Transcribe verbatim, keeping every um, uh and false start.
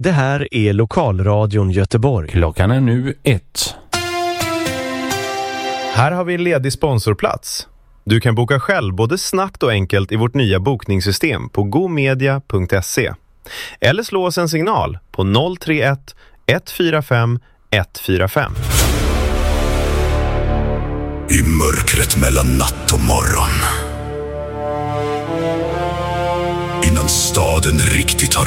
Det här är Lokalradion Göteborg. Klockan är nu ett. Här har vi en ledig sponsorplats. Du kan boka själv både snabbt och enkelt i vårt nya bokningssystem på gomedia punkt se. Eller slå oss en signal på noll tre ett ett fyra fem ett fyra fem. I mörkret mellan natt och morgon, innan staden riktigt har